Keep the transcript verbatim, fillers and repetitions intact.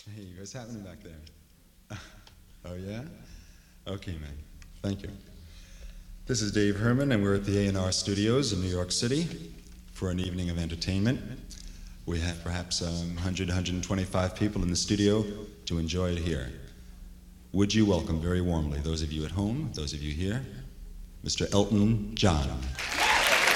Hey, what's happening back there? Oh, yeah? Okay, man. Thank you. This is Dave Herman, and we're at the A and R Studios in New York City for an evening of entertainment. We have perhaps um, one hundred, one hundred twenty-five people in the studio to enjoy it here. Would you welcome very warmly those of you at home, those of you here, Mister Elton John.